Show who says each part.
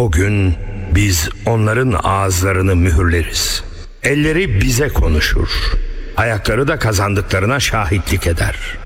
Speaker 1: O gün biz onların ağızlarını mühürleriz. Elleri bize konuşur. Ayakları da kazandıklarına şahitlik eder.